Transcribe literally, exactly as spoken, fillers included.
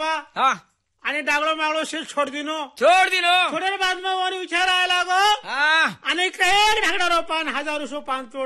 बाबा हाँ आणि डागलो मागलो शेत छोड दिनो छोड़ दिलो थोड्या बाद मग वर विचारायला गो हाँ आणि काही ढाकणार पान हजार रुपये पाच